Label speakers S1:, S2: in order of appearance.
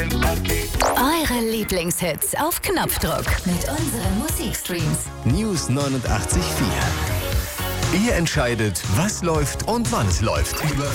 S1: Eure Lieblingshits auf Knopfdruck mit unseren Musikstreams.
S2: News 89.4. Ihr entscheidet, was läuft und wann es läuft.